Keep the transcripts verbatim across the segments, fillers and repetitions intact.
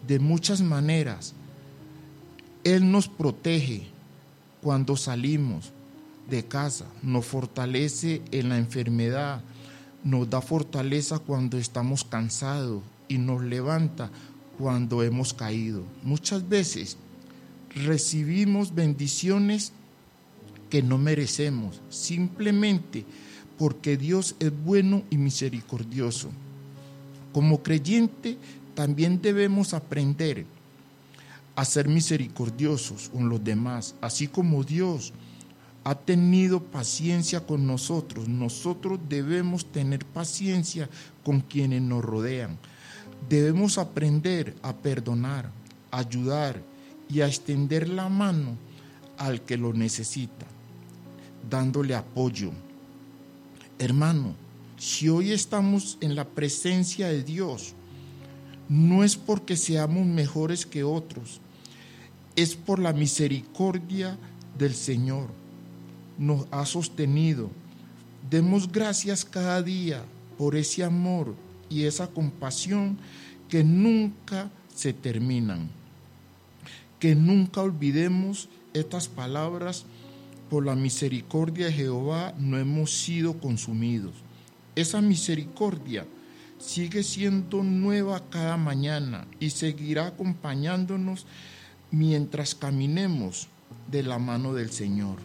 de muchas maneras. Él nos protege cuando salimos de casa, nos fortalece en la enfermedad, nos da fortaleza cuando estamos cansados y nos levanta cuando hemos caído. Muchas veces recibimos bendiciones que no merecemos, simplemente porque Dios es bueno y misericordioso. Como creyente, también debemos aprender a ser misericordiosos con los demás, así como Dios ha tenido paciencia con nosotros. Nosotros debemos tener paciencia con quienes nos rodean. Debemos aprender a perdonar, a ayudar y a extender la mano al que lo necesita, dándole apoyo. Hermano, si hoy estamos en la presencia de Dios, no es porque seamos mejores que otros, es por la misericordia del Señor. Nos ha sostenido. Demos gracias cada día por ese amor y esa compasión que nunca se terminan. Que nunca olvidemos estas palabras: por la misericordia de Jehová no hemos sido consumidos. Esa misericordia sigue siendo nueva cada mañana y seguirá acompañándonos mientras caminemos de la mano del Señor.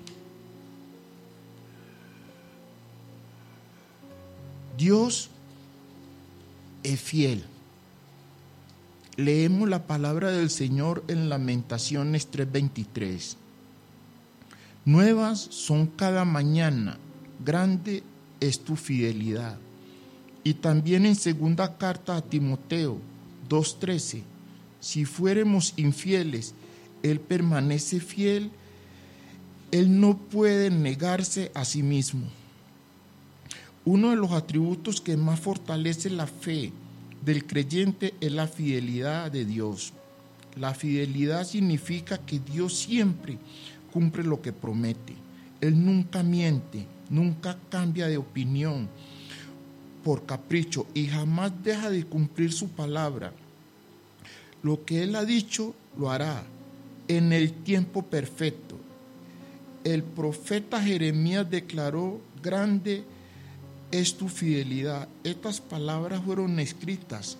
Dios es fiel. Leemos la palabra del Señor en Lamentaciones tres veintitrés. Nuevas son cada mañana, grande es tu fidelidad. Y también en segunda carta a Timoteo dos trece, si fuéramos infieles, Él permanece fiel, Él no puede negarse a sí mismo. Uno de los atributos que más fortalece la fe del creyente es la fidelidad de Dios. La fidelidad significa que Dios siempre cumple lo que promete. Él nunca miente, nunca cambia de opinión por capricho y jamás deja de cumplir su palabra. Lo que Él ha dicho, lo hará en el tiempo perfecto. El profeta Jeremías declaró: grande es tu fidelidad. Estas palabras fueron escritas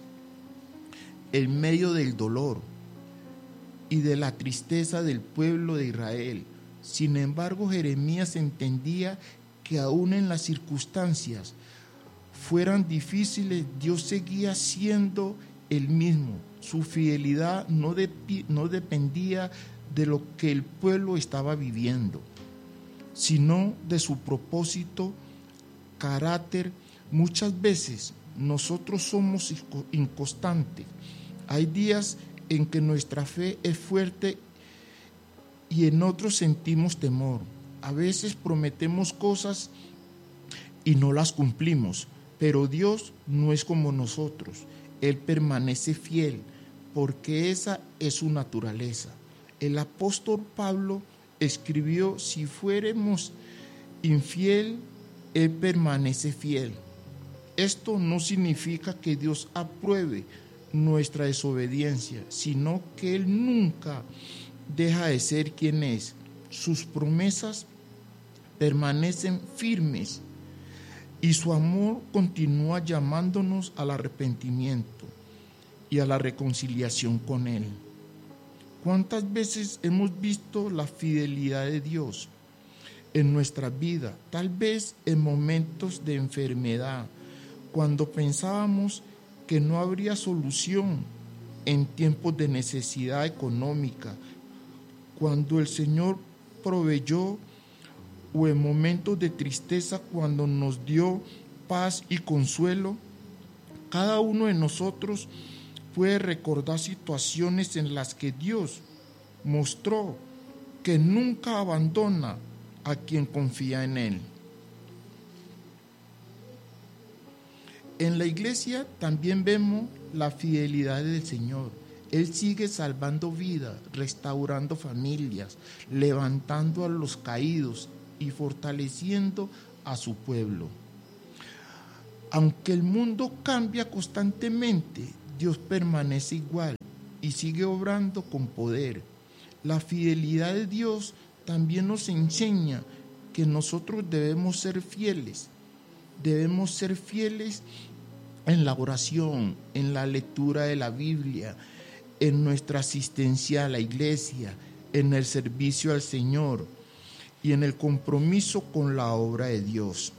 en medio del dolor y de la tristeza del pueblo de Israel. Sin embargo, Jeremías entendía que aún en las circunstancias fueran difíciles, Dios seguía siendo el mismo. Su fidelidad no, de, no dependía de lo que el pueblo estaba viviendo, sino de su propósito, carácter. Muchas veces nosotros somos inconstantes. Hay días en que nuestra fe es fuerte y en otros sentimos temor. A veces prometemos cosas y no las cumplimos, pero Dios no es como nosotros. Él permanece fiel porque esa es su naturaleza. El apóstol Pablo escribió: si fuéramos infiel, Él permanece fiel. Esto no significa que Dios apruebe nuestra desobediencia, sino que Él nunca deja de ser quien es. Sus promesas permanecen firmes y su amor continúa llamándonos al arrepentimiento y a la reconciliación con Él. ¿Cuántas veces hemos visto la fidelidad de Dios en nuestra vida? Tal vez en momentos de enfermedad, cuando pensábamos que no habría solución, en tiempos de necesidad económica, cuando el Señor proveyó, o en momentos de tristeza cuando nos dio paz y consuelo. Cada uno de nosotros puede recordar situaciones en las que Dios mostró que nunca abandona a quien confía en Él. En la iglesia también vemos la fidelidad del Señor. Él sigue salvando vidas, restaurando familias, levantando a los caídos y fortaleciendo a su pueblo. Aunque el mundo cambia constantemente, Dios permanece igual. y sigue obrando con poder. La fidelidad de Dios también nos enseña que nosotros debemos ser fieles. Debemos ser fieles en la oración, en la lectura de la Biblia, en nuestra asistencia a la iglesia, en el servicio al Señor y en el compromiso con la obra de Dios.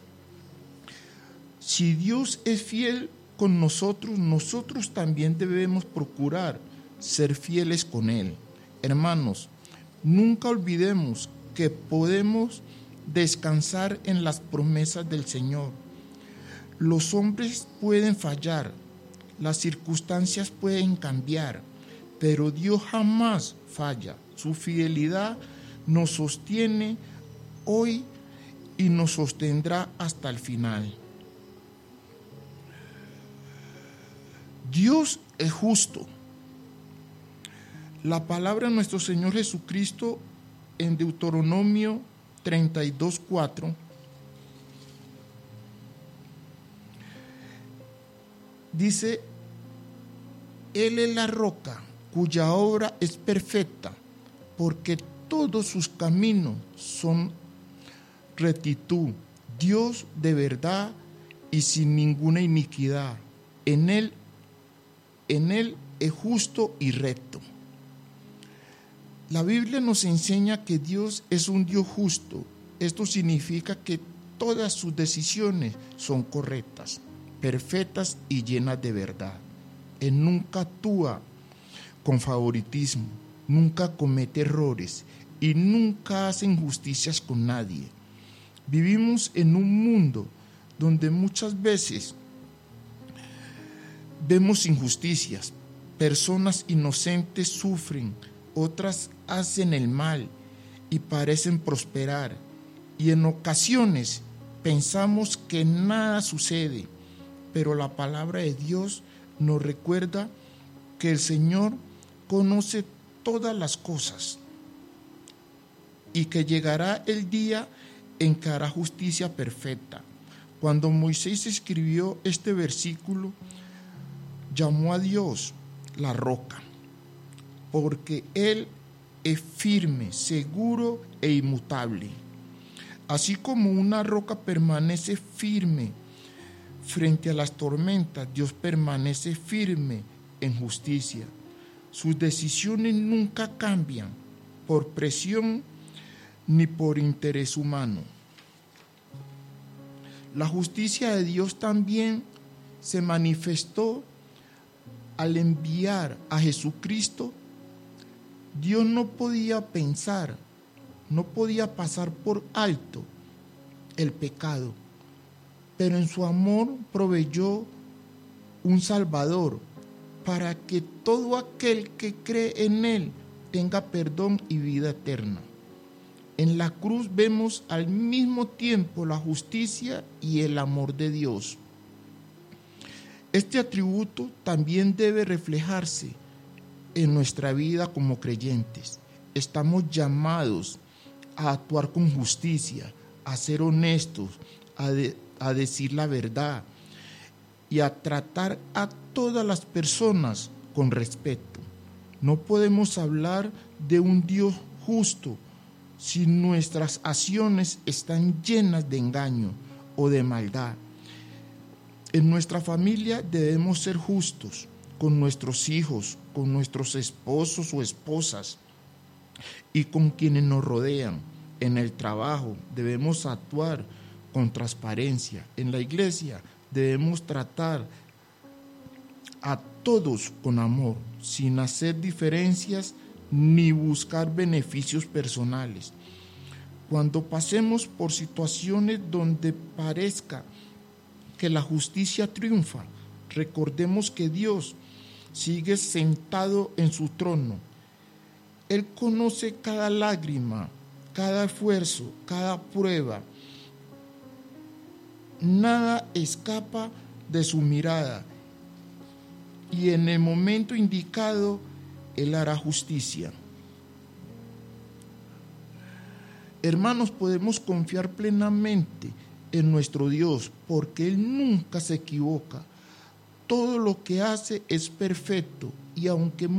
Si Dios es fiel con nosotros, nosotros también debemos procurar ser fieles con Él. Hermanos, nunca olvidemos que podemos descansar en las promesas del Señor. Los hombres pueden fallar, las circunstancias pueden cambiar, pero Dios jamás falla. Su fidelidad nos sostiene hoy y nos sostendrá hasta el final. Dios es justo. La palabra de nuestro Señor Jesucristo en Deuteronomio treinta y dos, cuatro dice: Él es la roca cuya obra es perfecta, porque todos sus caminos son rectitud, Dios de verdad y sin ninguna iniquidad. En Él, en Él es justo y recto. La Biblia nos enseña que Dios es un Dios justo. Esto significa que todas sus decisiones son correctas, perfectas y llenas de verdad. Él nunca actúa con favoritismo, nunca comete errores y nunca hace injusticias con nadie. Vivimos en un mundo donde muchas veces vemos injusticias, personas inocentes sufren, otras hacen el mal y parecen prosperar, y en ocasiones pensamos que nada sucede, pero la palabra de Dios nos recuerda que el Señor conoce todas las cosas y que llegará el día en que hará justicia perfecta. Cuando Moisés escribió este versículo, llamó a Dios la roca, porque Él es firme, seguro e inmutable. Así como una roca permanece firme frente a las tormentas, Dios permanece firme en justicia. Sus decisiones nunca cambian por presión ni por interés humano. La justicia de Dios también se manifestó al enviar a Jesucristo. Dios no podía pensar, no podía pasar por alto el pecado, pero en su amor proveyó un Salvador para que todo aquel que cree en Él tenga perdón y vida eterna. En la cruz vemos al mismo tiempo la justicia y el amor de Dios. Este atributo también debe reflejarse en nuestra vida como creyentes. Estamos llamados a actuar con justicia, a ser honestos, a, de, a decir la verdad y a tratar a todas las personas con respeto. No podemos hablar de un Dios justo si nuestras acciones están llenas de engaño o de maldad. En nuestra familia debemos ser justos con nuestros hijos, con nuestros esposos o esposas y con quienes nos rodean. En el trabajo debemos actuar con transparencia. En la iglesia debemos tratar a todos con amor, sin hacer diferencias ni buscar beneficios personales. Cuando pasemos por situaciones donde parezca que la justicia triunfa, recordemos que Dios sigue sentado en su trono. Él conoce cada lágrima, cada esfuerzo, cada prueba. Nada escapa de su mirada y en el momento indicado Él hará justicia. Hermanos, podemos confiar plenamente en nuestro Dios porque Él nunca se equivoca. Todo lo que hace es perfecto y aunque